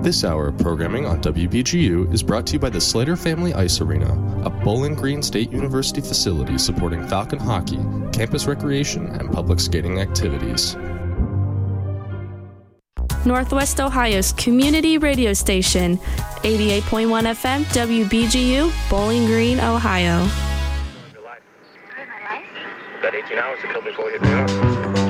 This hour of programming on WBGU is brought to you by the Slater Family Ice Arena, a Bowling Green State University facility supporting Falcon hockey, campus recreation, and public skating activities. Northwest Ohio's community radio station, 88.1 FM, WBGU, Bowling Green, Ohio. Got 18 hours to kill before you get out.